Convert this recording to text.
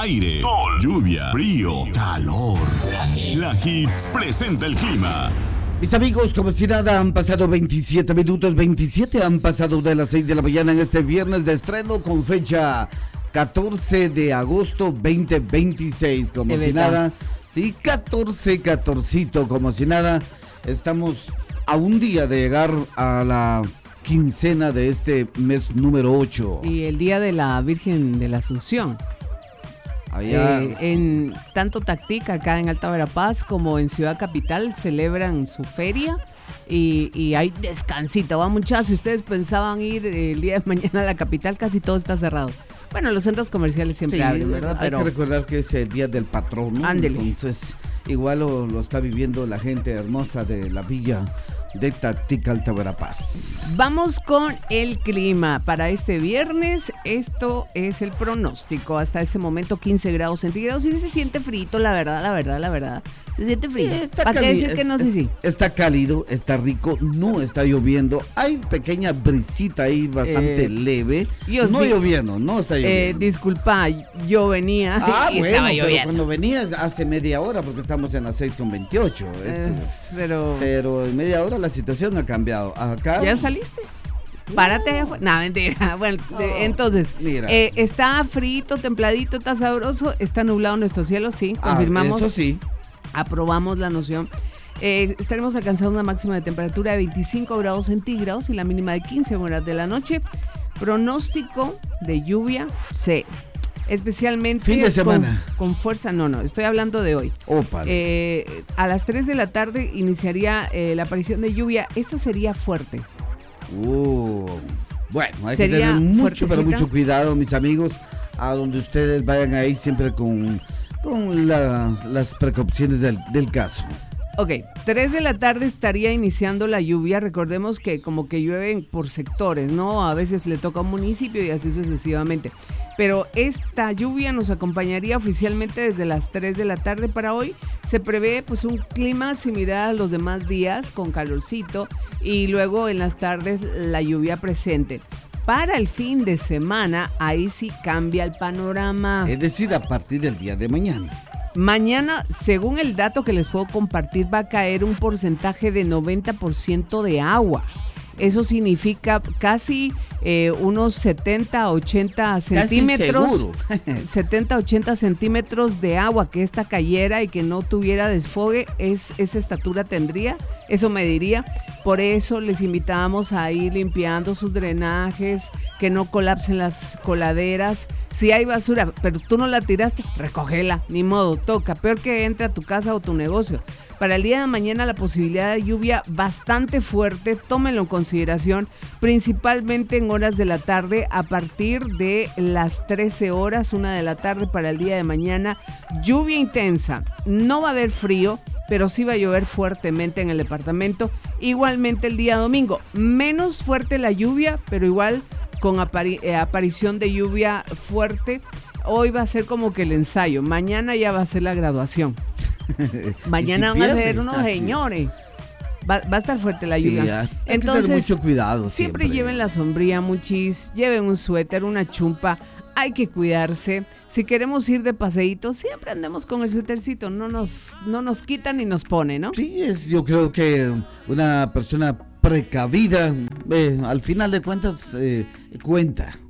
aire, sol, lluvia, frío, calor. La Hits presenta el clima. Mis amigos, como si nada, han pasado 27 minutos, 27 han pasado de las 6 de la mañana en este viernes de estreno con fecha 14 de agosto 2026, como si nada. Sí, 14, como si nada. Estamos a un día de llegar a la quincena de este mes número 8. Y el día de la Virgen de la Asunción. Allá. En tanto Tactic, acá en Alta Verapaz, como en Ciudad Capital, celebran su feria y hay descansito. Va, muchachos, si ustedes pensaban ir el día de mañana a la capital, casi todo está cerrado. Bueno, los centros comerciales siempre abren, ¿verdad? Pero hay que recordar que es el día del patrón, ¿no? Ándele. Entonces, igual lo está viviendo la gente hermosa de la villa de Tactic, Alta Verapaz. Vamos con el clima para este viernes. Esto es el pronóstico. Hasta ese momento 15 grados centígrados y se siente frito, la verdad. Se siente frío. ¿Para qué decir que no? Sí. Está cálido, está rico, no está lloviendo. Hay pequeña brisita ahí bastante leve. No sí. Lloviendo, no está lloviendo. Disculpa, yo venía y bueno, estaba pero lloviendo. cuando venías hace media hora, porque estamos en las 6:28. Pero en media hora la situación ha cambiado. Acá. ¿Ya saliste? Párate allá afuera. No, mentira. Bueno, entonces, mira. Está frito, templadito, está sabroso, está nublado nuestro cielo, sí, confirmamos. Eso sí. Aprobamos la noción. Estaremos alcanzando una máxima de temperatura de 25 grados centígrados y la mínima de 15 horas de la noche. Pronóstico de lluvia C. Especialmente fin de semana. Con fuerza, no, estoy hablando de hoy. A las 3 de la tarde iniciaría la aparición de lluvia. Esta sería fuerte. Bueno, hay que tener mucho cuidado, mis amigos, a donde ustedes vayan ahí siempre con las precauciones del caso. Ok, 3 de la tarde estaría iniciando la lluvia. Recordemos que como que llueven por sectores, ¿no? A veces le toca a un municipio y así sucesivamente. Pero esta lluvia nos acompañaría oficialmente desde las 3 de la tarde para hoy. Se prevé pues un clima similar a los demás días con calorcito y luego en las tardes la lluvia presente. Para el fin de semana, ahí sí cambia el panorama. Es decir, a partir del día de mañana. Mañana, según el dato que les puedo compartir, va a caer un porcentaje de 90% de agua. Eso significa casi unos 70-80 centímetros. 70-80 centímetros de agua que esta cayera y que no tuviera desfogue. Esa estatura tendría, eso mediría. Por eso les invitamos a ir limpiando sus drenajes, que no colapsen las coladeras. Si hay basura, pero tú no la tiraste, recógela, ni modo, toca. Peor que entre a tu casa o tu negocio. Para el día de mañana la posibilidad de lluvia bastante fuerte, tómenlo en consideración, principalmente en horas de la tarde a partir de las 13 horas, 1 de la tarde para el día de mañana. Lluvia intensa, no va a haber frío, pero sí va a llover fuertemente en el departamento. Igualmente el día domingo, menos fuerte la lluvia, pero igual con aparición de lluvia fuerte. Hoy va a ser como que el ensayo, mañana ya va a ser la graduación. Mañana van a ser unos señores. Va a estar fuerte la lluvia. Sí, entonces, que tener mucho cuidado. Siempre lleven la sombría, muchis, lleven un suéter, una chumpa. Hay que cuidarse. Si queremos ir de paseíto, siempre andemos con el suétercito. No nos quita ni nos pone, ¿no? Sí, yo creo que una persona precavida, al final de cuentas, cuenta.